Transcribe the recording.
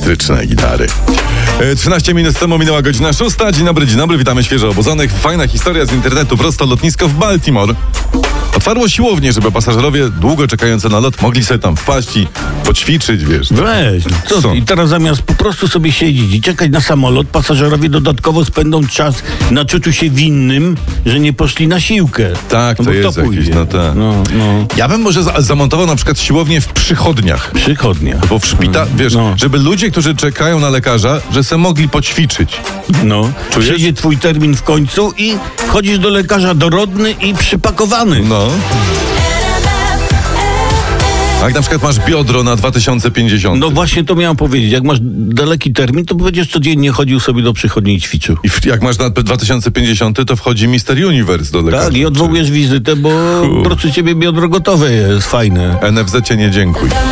elektryczne gitary. 13 minut temu minęła godzina 6. Dzień dobry, witamy świeżo obudzonych. Fajna historia z internetu, prosto lotnisko w Baltimore. Otwarło siłownię, żeby pasażerowie długo czekający na lot mogli sobie tam wpaść i poćwiczyć, wiesz. Weź, co? I teraz zamiast po prostu sobie siedzieć i czekać na samolot, pasażerowie dodatkowo spędzą czas na czuciu się winnym, że nie poszli na siłkę. Tak, no to jest jakieś, no tak. No. Ja bym może zamontował na przykład siłownię w przychodniach. Bo w wiesz, żeby ludzie, którzy czekają na lekarza, że se mogli poćwiczyć. No, czujesz? Przyjdzie twój termin w końcu i wchodzisz do lekarza dorodny i przypakowany. No. A jak na przykład masz biodro na 2050. No właśnie to miałem powiedzieć. Jak masz daleki termin, to będziesz codziennie chodził sobie do przychodni i ćwiczył. I jak masz na 2050, to wchodzi Mr. Universe do lekarza. Tak, i odwołujesz wizytę, bo proszę ciebie biodro gotowe jest, fajne. NFZ-cie nie dziękuj.